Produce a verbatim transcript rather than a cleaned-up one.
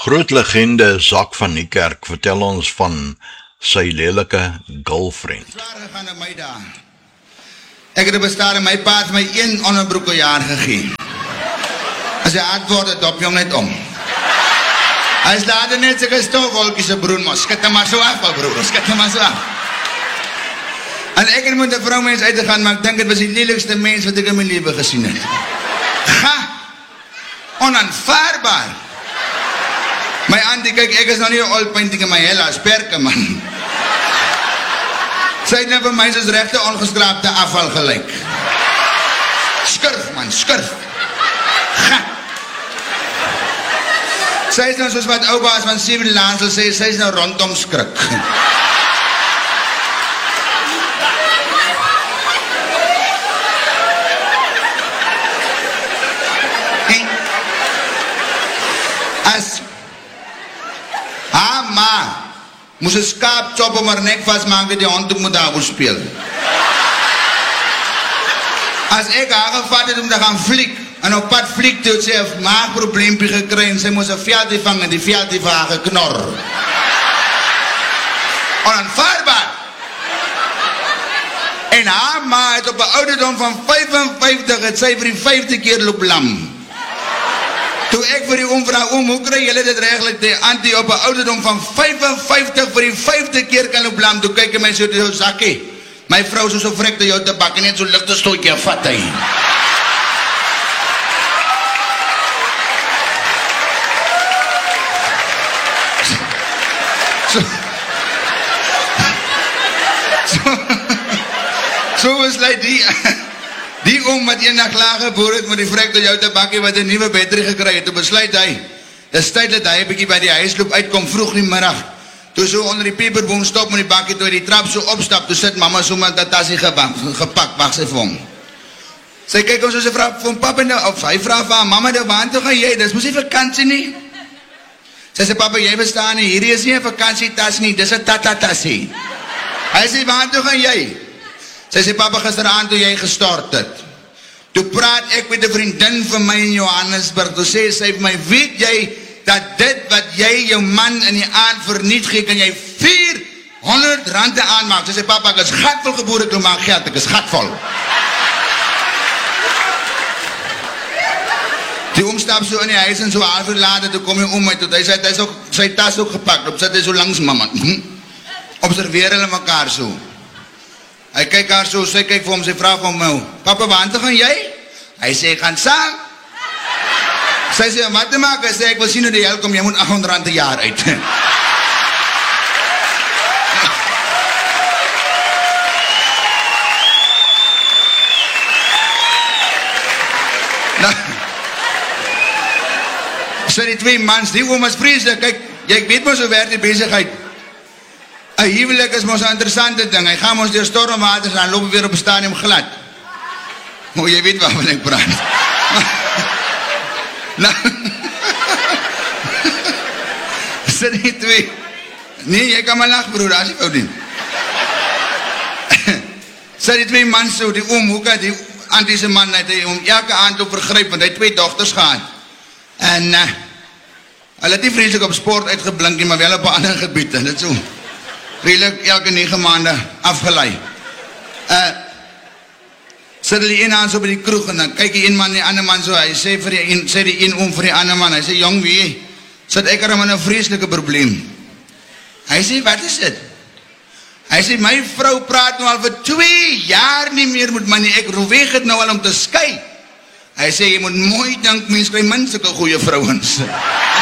Groot legende Zak van Niekerk vertel ons van sy lelike girlfriend. Klaar gegaan op my daar. Ek het bestaan en my pa het my een onderbroek per jaar gegee. As hy antwoord, het dop jong net om. Hy slaat net sy gestoofwolkies op broen, maar skit hem maar so af, broer, skit hem maar so af. En ek het met die vrouwmens uit te gaan, maar ek denk het was die lelijkste mens wat ek in my leven gesien het. Ga! Onaanvaarbaar! My auntie, kyk, ek is nou nie een old painting in my hella, sperke man. Sy het nou vir my soos rechte ongeskraapte afval gelijk. Skurf man, skurf. Ga! Sy is nou soos wat oubaas van Steven Lansel sê, sy is nou rondom skrik. As haar ma moes een skaap chop om haar nek vastmaak dat die hond ook moet daar speel. As ek haar gevat het om te gaan fliek en op pad fliek toe het sy een maagprobleempie gekry en sy moes een veldie vang en die veldie vir haar geknor. Onaanvaarbaar! En haar ma het op een ouderdom van vyfenvyftig het sy vir die vijfde keer loop lam. Toe ek vir die oom vraag, oom, hoe kry julle dit regelijk die auntie op een ouderdom van vyfenvyftig vir die vijfde keer kan loop lam, toe kyk my so die sakkie. My vrou so so vrek dat jou te bak en net so lichte stootje vat hy. So, so, so was like die, die oom wat een dag laag geboor het met die vrek dat jou te bakkie wat een nieuwe batterie gekry het, toe besluit hy, dis tyd dat hy een bykie by die huisloop uitkom vroeg die middag, toe so onder die peperboom stop met die bakkie, toe hy die trap so opstap, toe sit mama so met dat tassie gepak, wacht sy vir hom. Sy kyk om so, sy vraag vir hom, papa nou, of hy vraag vir hom, mama nou, waar toe gaan jy, dis moes nie vakantie nie. Sy sê, papa, jy bestaan nie, hierdie is nie een vakantietas nie, dis een tata-tassie. Hy sê, waar toe gaan jy? Sy sê, papa, gisteravond toe jy gestort het. Toe praat ek met die vriendin van my in Johannesburg, toe sê sy vir my, weet jy, dat dit wat jy jou man in die aand verniet gee, kan jy vierhonderd rande aanmaak. Sy sê, papa, ek is gatvol geboor, ek maak geld, ek is gatvol. Die oom stap so in die huis en so half uur later, toe kom die oom uit, hy sê, hy is ook, sy tas ook gepakt, op sit hy so langs mama. Observeer hulle mekaar so. Hy kyk haar so, sy kyk vir hom, sy vraag vir hom, papa, waar toe gaan jy? Hy sê, ek gaan saam. Sy sê, wat te maak? Hy sê, ek wil sien hoe die hel kom, jy moet achthonderd rand per jaar uit. Nou, so die twee mans, die oom is vreeslik, kyk, jy weet maar so werk die bezigheid. Een huwelik is maar so interessante ding, hy gaan ons door stormwaters en dan loop weer op een stadium glad. O, jy weet waarvan ek praat. Nou, so die twee, nee, jy kan maar lach broer, as jy wou doen. So die twee mans so, die oom Hoeka, die antiese man, het hy om elke aand op vergryp, want hy het twee dochters gehad. En, uh, hy het nie vreselik op sport uitgeblink, maar wel op een ander gebied, en het so, redelijk elke negen maanden afgelei. Uh, sit die een aan so by die kroeg, en dan kyk die een man die ander man so, hy sê, vir die een, sê die een oom vir die ander man, hy sê, jong wie, sit ek er met een vreselike probleem. Hy sê, wat is dit? Hy sê, my vrou praat nou al vir twee jaar nie meer met my nie, ek roeweeg het nou al om te skei. Hy sê, jy moet mooi dink, mens kry min sulke goeie vrouwens.